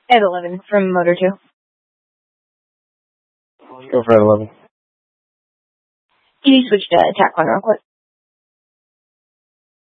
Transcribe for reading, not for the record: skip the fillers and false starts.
At 11 from Motor 2. Go for 11. Can you switch to attack one real quick?